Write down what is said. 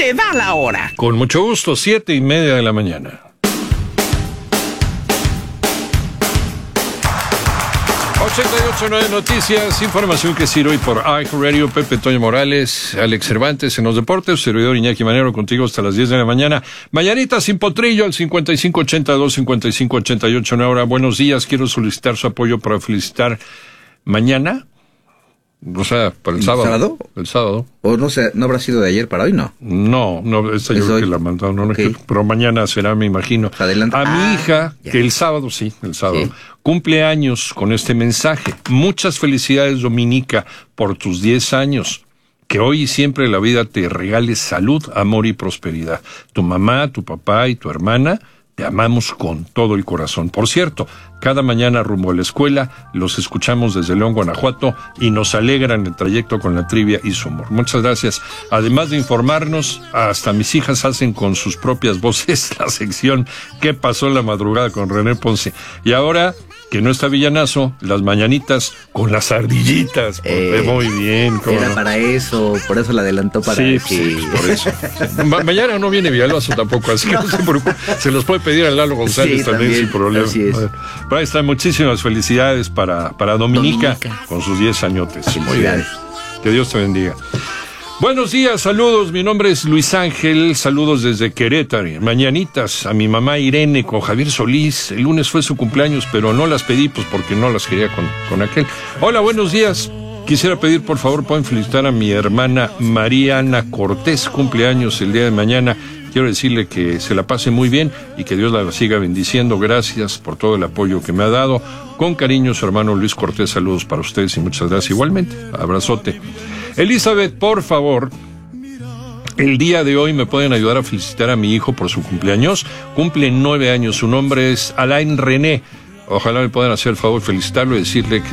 Se da la hora. Con mucho gusto, 7:30 de la mañana. 88.9 Noticias, información que sirve hoy por iHeartRadio. Pepe Toño Morales, Alex Cervantes en los deportes, servidor Iñaki Manero contigo hasta las 10 de la mañana. Mañanita sin potrillo al 5582-5588 una hora. Buenos días, quiero solicitar su apoyo para felicitar mañana. O sea, para el sábado. ¿Sábado? El sábado. O no sé, ¿no habrá sido de ayer para hoy, no? No, esta yo creo que la mandaron, no, okay. Pero mañana será, me imagino. Adelante. A mi hija, ya. que el sábado, cumple años con este mensaje. Muchas felicidades, Dominica, por tus 10 años. Que hoy y siempre la vida te regale salud, amor y prosperidad. Tu mamá, tu papá y tu hermana te amamos con todo el corazón. Por cierto, cada mañana rumbo a la escuela los escuchamos desde León, Guanajuato, y nos alegran el trayecto con la trivia y su humor. Muchas gracias. Además de informarnos, hasta mis hijas hacen con sus propias voces la sección ¿Qué pasó en la madrugada con René Ponce? Y ahora, que no está Villanazo, las mañanitas con las ardillitas. Muy bien. Era para eso, por eso la adelantó para sí, que... sí, por eso. Mañana no viene Villalbazo tampoco, así que no se preocupe. Se los puede pedir a Lalo González también sin problema. Así es. Pero ahí están, muchísimas felicidades para Dominica con sus 10 añotes. Muy bien. Que Dios te bendiga. Buenos días, saludos, mi nombre es Luis Ángel, saludos desde Querétaro, mañanitas a mi mamá Irene con Javier Solís, el lunes fue su cumpleaños, pero no las pedí pues porque no las quería con aquel. Hola, buenos días, quisiera pedir por favor, pueden felicitar a mi hermana Mariana Cortés, cumpleaños el día de mañana, quiero decirle que se la pase muy bien y que Dios la siga bendiciendo, gracias por todo el apoyo que me ha dado, con cariño su hermano Luis Cortés, saludos para ustedes y muchas gracias igualmente, abrazote. Elizabeth, por favor, el día de hoy me pueden ayudar a felicitar a mi hijo por su cumpleaños. Cumple 9 años, su nombre es Alain René. Ojalá me puedan hacer el favor de felicitarlo y decirle que